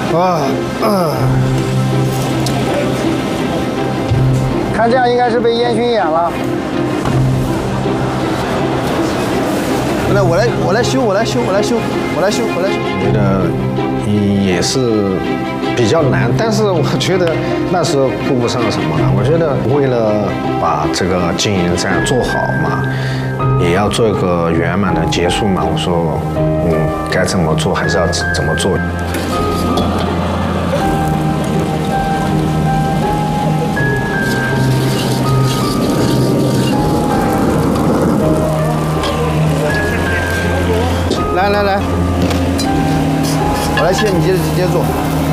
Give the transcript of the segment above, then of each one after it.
看这样应该是被烟熏眼了。我来修。我觉得也是比较难，但是我觉得那是顾不上什么了。我觉得为了把这个经营站做好嘛，也要做一个圆满的结束嘛。我说，该怎么做还是要怎么做。来，我来切，你接着做。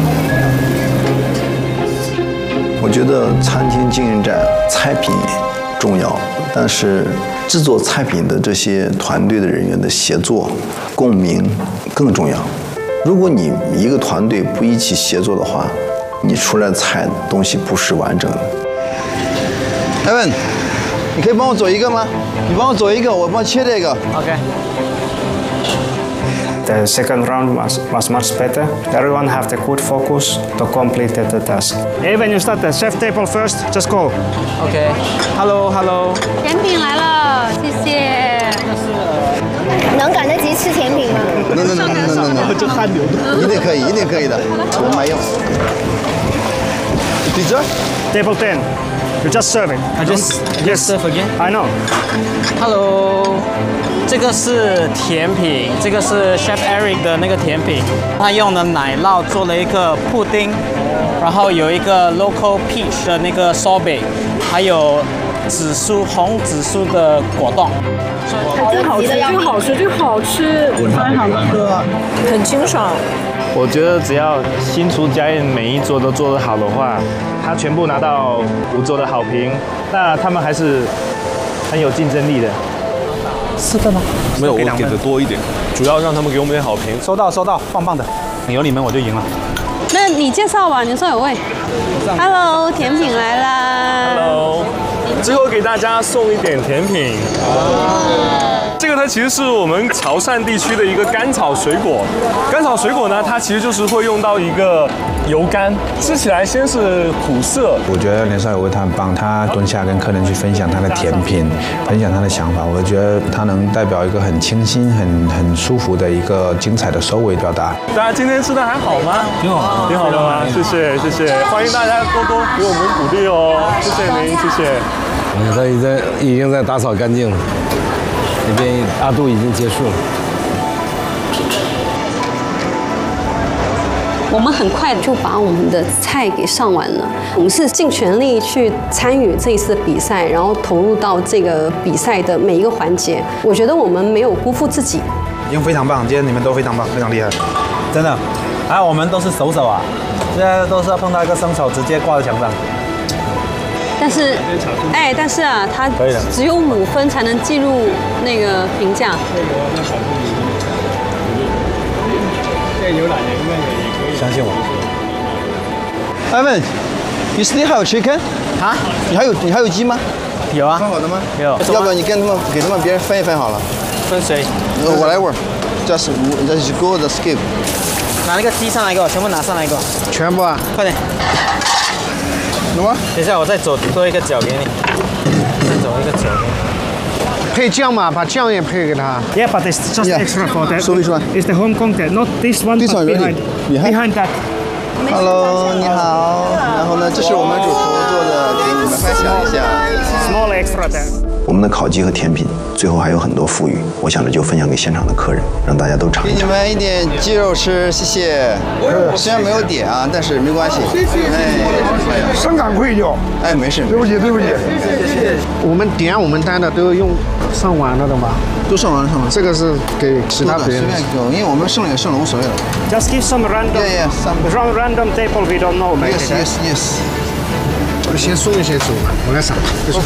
我觉得餐厅经营站菜品重要，但是制作菜品的这些团队的人员的协作、共鸣更重要。如果你一个团队不一起协作的话，你出来的菜东西不是完整的。 Evan， 你可以帮我走一个吗？你帮我走一个，我帮你切这个。 OK。 The second round was much better. Everyone have the good focus to complete the task. Even you start the chef table first, just go. OK。Hello。 甜品来了，谢谢。能赶得及吃甜品吗？ 能，这汗流的。一定可以的，我买用。Pizza? Table 10. You just serve it. I just serve again. I know. Hello。 这个是甜品，这个是 Chef Eric 的那个甜品，他用的奶酪做了一个布丁，然后有一个 local peach 的那个 sorbet， 还有红紫苏的果冻。 这好吃，非常喝，很清爽。 我觉得只要新厨家宴每一桌都做得好的话，他全部拿到5桌的好评，那他们还是很有竞争力的。 4分吗？ 没有，我给的多一点，主要让他们给我们点好评。 收到，棒棒的，有你们我就赢了。 那你介绍吧，你说有位。Hello， 甜品来啦。 Hello， 最后给大家送一点甜品。这个它其实是我们潮汕地区的一个甘草水果。甘草水果呢，它其实就是会用到一个油柑，吃起来先是苦涩。 我觉得年少有为他很棒，他蹲下跟客人去分享他的甜品，分享他的想法。我觉得他能代表一个很清新、很舒服的一个精彩的收尾表达。 大家今天吃的还好吗？挺好的吗？谢谢，欢迎大家多多给我们鼓励哦，谢谢您，谢谢。 他已经在打扫干净了，那边阿杜已经结束了。 我们很快就把我们的菜给上完了。我们是尽全力去参与这一次的比赛，然后投入到这个比赛的每一个环节。我觉得我们没有辜负自己， 已经非常棒，今天你们都非常棒，非常厉害，真的。我们都是手啊，现在都是要碰到一个生手，直接挂在墙上。 但是啊，他只有5分才能进入那个评价。 相信我。 Evan， you still have chicken？ 啊？ 你还有鸡吗？ 有啊。 分好的吗？ 有。 要不要你给他们别人分一分好了？ 分谁？ 我来玩。Just go the skip。 拿那个鸡上来给我，全部拿上来给我。 全部啊？ 快点。 什么？ 等一下，我再走多一个角给你。再走一个角给你。 配酱嘛，把酱也配给他。 Yeah, but it's just extra for that. It's the home content, not this one. This one behind that. Hello， 你好。然后呢，这是我们主厨做的，给你们分享一下。 Small extra there. 我们的烤鸡和甜品最后还有很多富裕，我想着就分享给现场的客人，让大家都尝一尝。给你们一点鸡肉吃，谢谢。虽然没有点啊，但是没关系。 深感愧疚。没事。对不起。我们点我们单的都用上完了的吧？都上完了。这个是给其他别人。随便给，因为我们剩了也剩了，无所谓了。 Just give some random. Yeah, some random table we don't know. Yes. 我先送一些走吧，我来撒。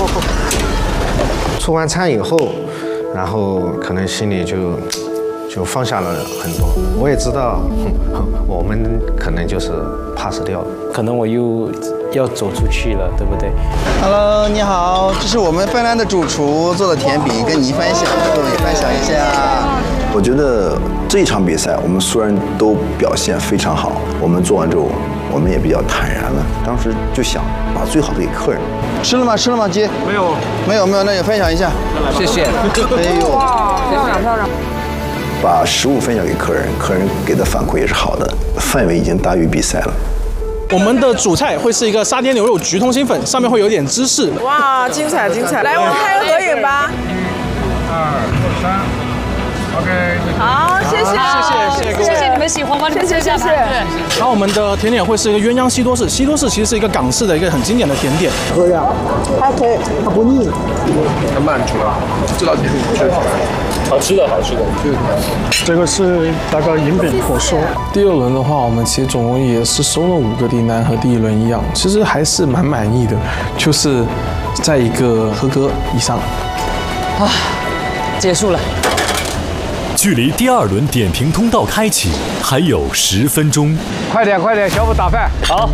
出完餐以后，然后可能心里就放下了很多。我也知道，我们可能就是 pass 掉了。 可能我又要走出去了，对不对 ？Hello， 你好，这是我们芬兰的主厨做的甜品，跟你分享，跟你分享一下。 我觉得这一场比赛我们所有人都表现非常好，我们做完之后我们也比较坦然了。当时就想把最好的给客人。吃了吗？吃了吗？鸡？没有，那你分享一下。 谢谢。 哎呦， 哇，漂亮漂亮。 把食物分享给客人，客人给的反馈也是好的，氛围已经大于比赛了。 我们的主菜会是一个沙爹牛肉焗通心粉，上面会有点芝士。 哇，精彩精彩！来，我们拍个合影吧。 2、3 ，OK。 好，谢谢各位， 谢谢你们喜欢吗？谢谢。 然后我们的甜点会是一个鸳鸯西多士，西多士其实是一个港式的一个很经典的甜点。 喝呀， 还可以， 它不腻。 很满足了，这道甜品确实好吃的。 这个是大概银饼火烧。 第2轮的话，我们其实总共也是收了5个订单，和第1轮一样，其实还是蛮满意的，就是在一个合格以上。 啊，结束了。 距离第2轮点评通道开启还有10分钟。 快点，小虎打饭。 好。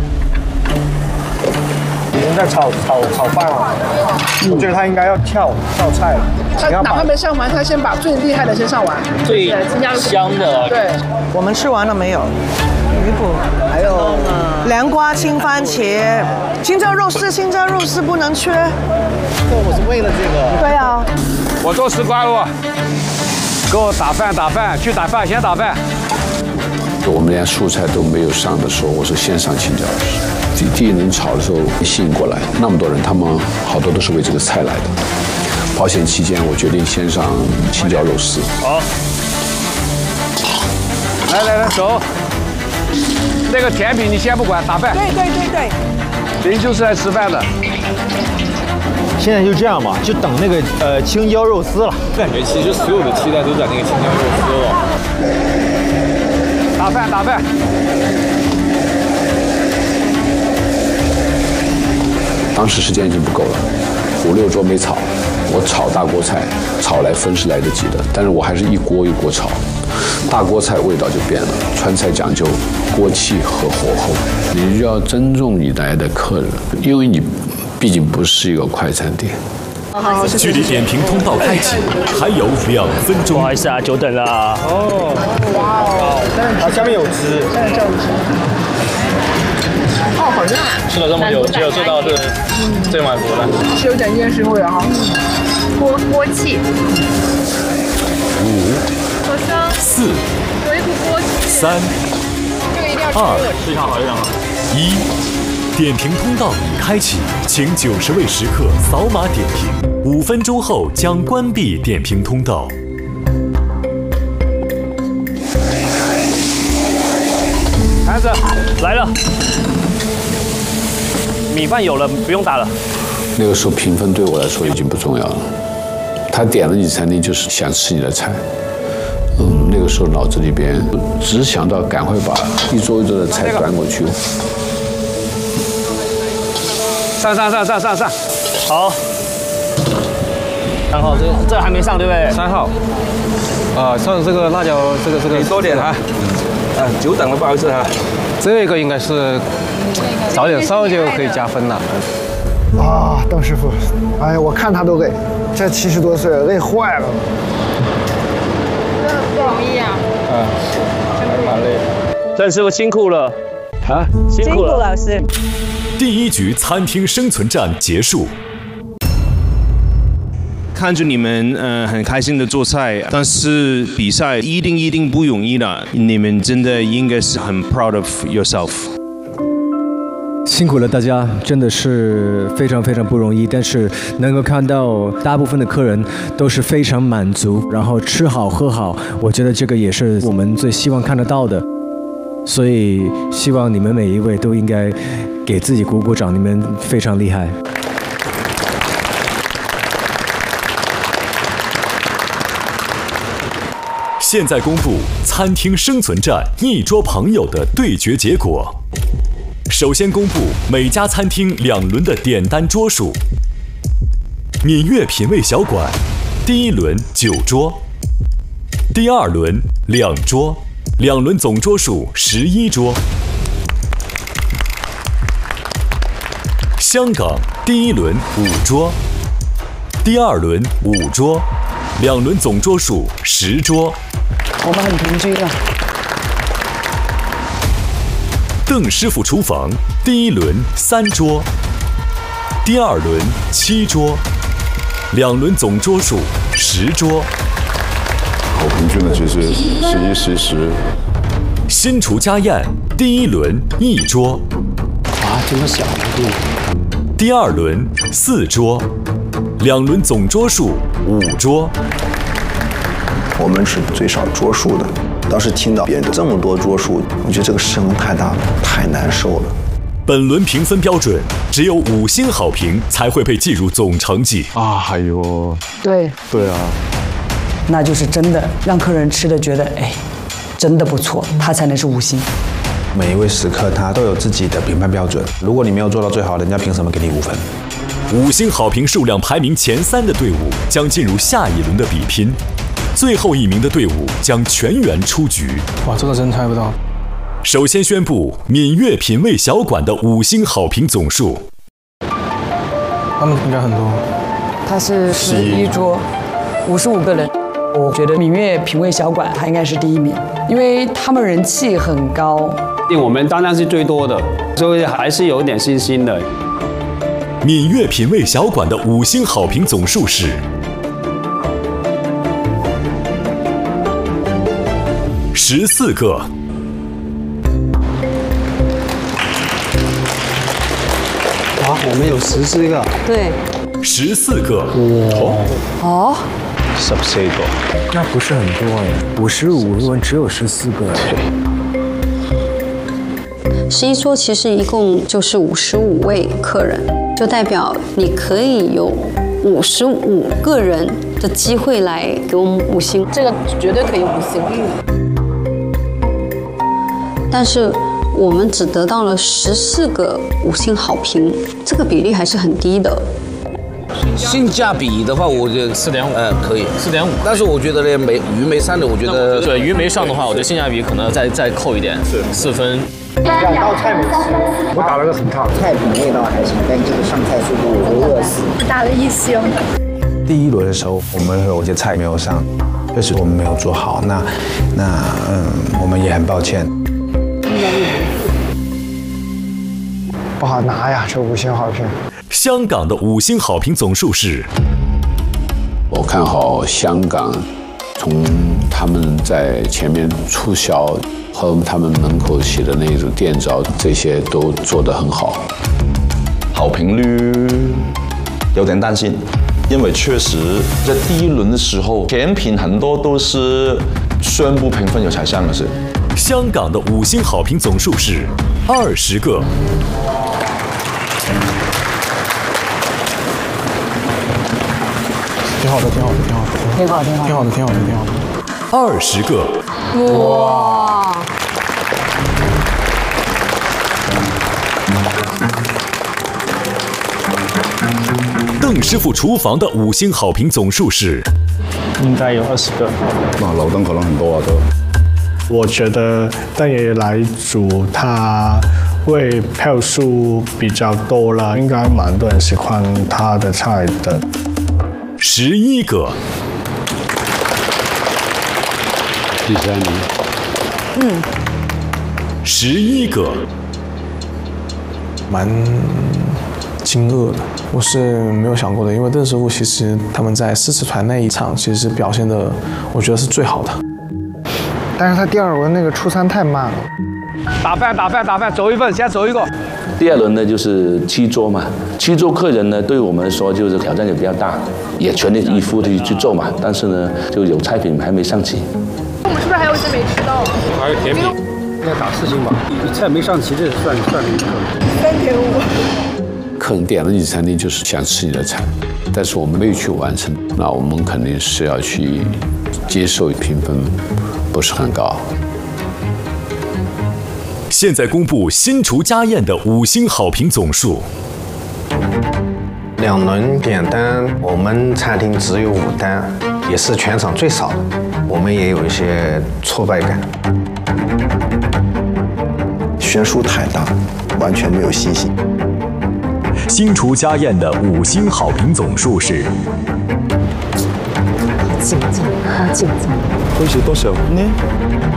我们在炒饭啊，我觉得他应该要跳菜了。 他哪怕没上完，他先把最厉害的先上完， 最香的。 对，我们吃完了没有？鱼骨，还有凉瓜、青番茄、青椒肉丝不能缺。 我是为了这个。 对啊。 我做10块5，给我打饭，去打饭，先打饭。 我们连蔬菜都没有上的时候，我是先上青椒。第1轮炒的时候吸引过来那么多人，他们好多都是为这个菜来的。保险期间，我决定先上青椒肉丝。 好，来走。那个甜品你先不管，打饭。 对。 您就是来吃饭的。 现在就这样吧，就等那个青椒肉丝了。 感觉其实所有的期待都在那个青椒肉丝了。 打饭。 当时时间已经不够了，5、6桌没炒，我炒大锅菜，炒来分是来得及的，但是我还是一锅一锅炒，大锅菜味道就变了。川菜讲究锅气和火候，你就要尊重你来的客人，因为你毕竟不是一个快餐店。 距离点评通道开启还有2分钟。 不好意思啊，久等了。 哇它下面有汁。 好热啊！ 吃了这么久，只有做到最满足了。 是有点烟熏味啊，锅气。 5、4、 有一股锅气。 3、2、 非常好。 1，点评通道已开启，请90位食客扫码点评，5分钟后将关闭点评通道。 盘子来了。米饭有了，不用打了。 那个时候评分对我来说已经不重要了，他点了你餐厅就是想吃你的菜。那个时候脑子里边只想到赶快把一桌一桌的菜端过去。 上。 好。3号，这还没上对不对 ？3号。上这个辣椒，这个你多点啊。久等了，不好意思啊。 这个应该是早点上就可以加分了。 啊，邓师傅，哎呀，我看他都累，这70多岁累坏了。 不容易啊。 还蛮累的。郑师傅辛苦了。 啊， 辛苦老师。 第1局餐厅生存战结束。 看着你们很开心的做菜，但是比赛一定不容易的，你们真的应该是很 proud of yourself。 辛苦了大家，真的是非常不容易，但是能够看到大部分的客人都是非常满足，然后吃好喝好，我觉得这个也是我们最希望看得到的，所以希望你们每一位都应该给自己鼓鼓掌，你们非常厉害。 现在公布餐厅生存战一桌朋友的对决结果。首先公布每家餐厅2轮的点单桌数。闽粤品味小馆，第1轮9桌，第2轮2桌，2轮总桌数11桌。香港第1轮5桌，第2轮5桌，2轮总桌数10桌。 我们很平均啊。 邓师傅厨房第一轮3桌，第二轮7桌，2轮总桌数10桌。 好平均的，其实11、10。 新厨家宴第一轮1桌， 啊，这么小的地。 第二轮4桌，2轮总桌数5桌。 我们是最少桌数的。当时听到别人这么多桌数，我觉得这个失衡太大了，太难受了。 本轮评分标准只有5星好评才会被计入总成绩啊！哎呦， 对啊， 那就是真的让客人吃的觉得哎，真的不错，它才能是5星。 每一位食客他都有自己的评判标准，如果你没有做到最好，人家凭什么给你5分 ？5星好评数量排名前3的队伍将进入下一轮的比拼。最后1名的队伍将全员出局。 哇，这个真猜不到。 首先宣布闽粤品味小馆的5星好评总数。 他们应该很多。 它是11桌，55个人。我觉得闽粤品味小馆它应该是第1名，因为他们人气很高。 我们当然是最多的，所以还是有点信心的。 闽粤品味小馆的5星好评总数是14个。 哇，我们有14个。 对。 14个。 哦。 14个。那不是很多哎，55人只有14个哎。 11桌其实一共就是55位客人，就代表你可以有55个人的机会来给我们5星， 这个绝对可以5星。 但是我们只得到了14个5星好评，这个比例还是很低的。 性价比的话，我觉得 4.5， 可以 4.5。 但是我觉得呢，鱼梅上的，我觉得对鱼梅上的话，我觉得性价比可能再扣一点，4分。 2道菜没吃，我打了个很差。 菜品味道还行，但这个上菜速度我饿死。 打了1星。 第1轮的时候，我们有些菜没有上，确实我们没有做好。我们也很抱歉。 不好拿呀，这5星好评。 香港的5星好评总数是？ 我看好香港，从他们在前面促销。 和他们门口写的那种店招，这些都做得很好。 好评率有点担心，因为确实在第1轮的时候，甜品很多都是宣布评分有才上的是。 香港的5星好评总数是20个。 挺好的 20个。 哇！ 邓师傅厨房的5星好评总数是？ 应该有20个。 那老邓可能很多啊都。 我觉得邓爷爷来煮，他会票数比较多了，应该蛮多人喜欢他的菜的。 11个。 第3名。 11个， 蛮惊愕的，我是没有想过的，因为邓师傅其实他们在狮子团那一场其实是表现的，我觉得是最好的。 但是他第2轮那个出餐太慢了。 打饭，走一份，现在走一个。 第2轮呢就是7桌嘛，7桌客人呢对我们说就是挑战也比较大，也全力以赴的去做嘛，但是呢就有菜品还没上齐。 我们是不是还有一些没吃到？ 还有甜品， 应该打4星吧？菜没上齐，这算 3.5。 客人点了你餐厅就是想吃你的菜，但是我们没有去完成，那我们肯定是要去接受评分不是很高。 现在公布新厨家宴的5星好评总数。 2轮点单，我们餐厅只有5单，也是全场最少的，我们也有一些挫败感。 悬殊太大，完全没有信心。 新厨家宴的5星好评总数是紧张，好紧张。 多少呢？